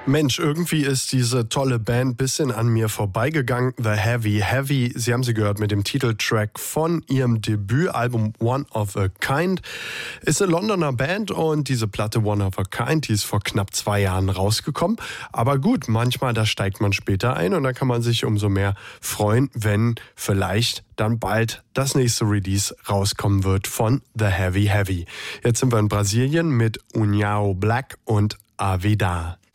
Mensch, irgendwie ist diese tolle Band bisschen an mir vorbeigegangen. The Heavy Heavy, Sie haben sie gehört mit dem Titeltrack von ihrem Debütalbum One of a Kind. Ist eine Londoner Band und diese Platte One of a Kind, die ist vor knapp 2 Jahren rausgekommen. Aber gut, manchmal, da steigt man später ein und da kann man sich umso mehr freuen, wenn vielleicht dann bald das nächste Release rauskommen wird von The Heavy Heavy. Jetzt sind wir in Brasilien mit União Black und A Vida.